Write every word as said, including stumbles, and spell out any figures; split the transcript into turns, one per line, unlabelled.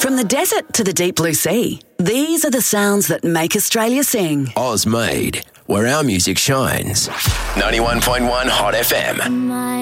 From the desert to the deep blue sea, these are the sounds that make Australia sing.
Oz made, where our music shines. ninety-one point one Hot F M.